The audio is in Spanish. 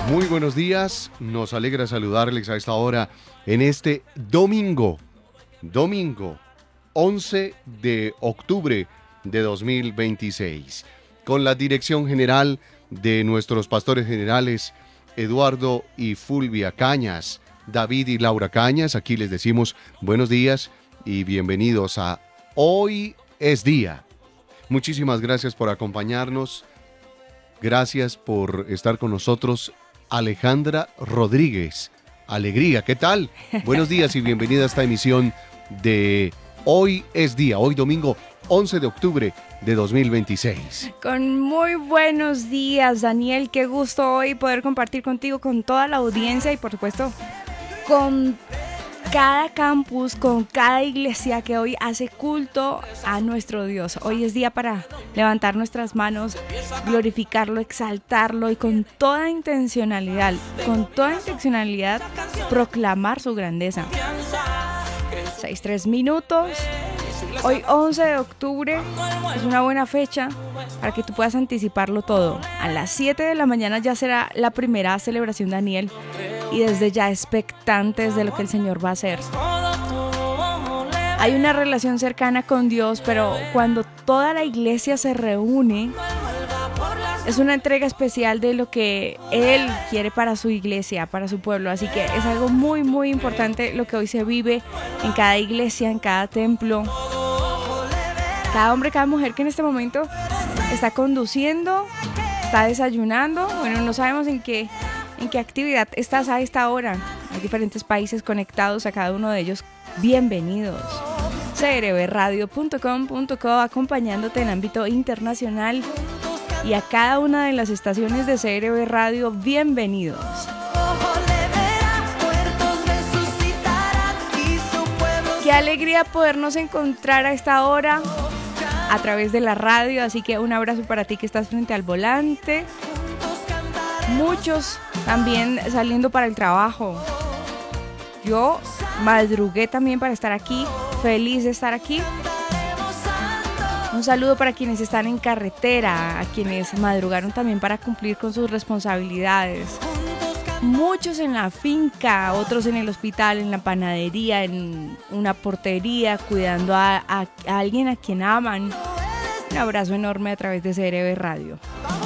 Muy buenos días, nos alegra saludarles a esta hora en este domingo 11 de octubre de 2026, con la dirección general de nuestros pastores generales Eduardo y Fulvia Cañas, David y Laura Cañas. Aquí les decimos buenos días y bienvenidos a Hoy es Día. Muchísimas gracias por acompañarnos, gracias por estar con nosotros. Alejandra Rodríguez, Alegría, ¿qué tal? Buenos días y bienvenida a esta emisión de Hoy es Día, hoy domingo 11 de octubre de 2026. Con muy buenos días, Daniel, qué gusto hoy poder compartir contigo, con toda la audiencia y por supuesto con cada campus, con cada iglesia que hoy hace culto a nuestro Dios. Hoy es día para levantar nuestras manos, glorificarlo, exaltarlo y con toda intencionalidad, proclamar su grandeza. 6:03 minutos. Hoy 11 de octubre es una buena fecha para que tú puedas anticiparlo todo. A las 7 de la mañana ya será la primera celebración, Daniel, y desde ya expectantes de lo que el Señor va a hacer. Hay una relación cercana con Dios, pero cuando toda la iglesia se reúne, es una entrega especial de lo que Él quiere para su iglesia, para su pueblo. Así que es algo muy, muy importante lo que hoy se vive en cada iglesia, en cada templo. Cada hombre, cada mujer que en este momento está conduciendo, está desayunando. Bueno, no sabemos en qué actividad estás a esta hora. Hay diferentes países conectados, a cada uno de ellos bienvenidos. crbradio.com.co acompañándote en ámbito internacional, y a cada una de las estaciones de CRB Radio, bienvenidos. Qué alegría podernos encontrar a esta hora a través de la radio, así que un abrazo para ti que estás frente al volante. Muchos también saliendo para el trabajo. Yo madrugué también para estar aquí, feliz de estar aquí. Un saludo para quienes están en carretera, a quienes madrugaron también para cumplir con sus responsabilidades. Muchos en la finca, otros en el hospital, en la panadería, en una portería, cuidando a alguien a quien aman. Un abrazo enorme a través de CRB Radio.